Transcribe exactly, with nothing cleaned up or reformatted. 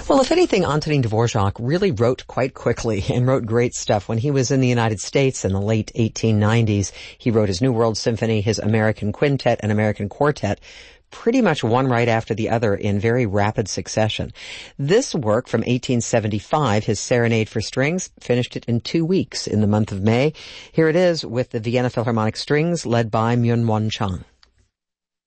Well, if anything, Antonin Dvorak really wrote quite quickly and wrote great stuff. When he was in the United States in the late eighteen nineties, he wrote his New World Symphony, his American Quintet, and American Quartet, pretty much one right after the other in very rapid succession. This work from eighteen seventy-five, his Serenade for Strings, finished it in two weeks in the month of May. Here it is with the Vienna Philharmonic Strings led by Myung-Whun Chung.